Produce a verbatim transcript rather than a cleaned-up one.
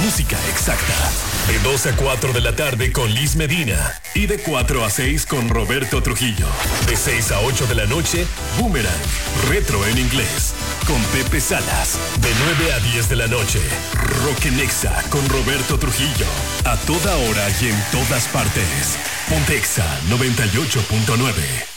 música exacta. De dos a cuatro de la tarde con Liz Medina. Y de cuatro a seis con Roberto Trujillo. De seis a ocho de la noche, Boomerang, retro en inglés, con Pepe Salas. De nueve a diez de la noche, Rock en Exa con Roberto Trujillo. A toda hora y en todas partes. Ponte Exa noventa y ocho punto nueve.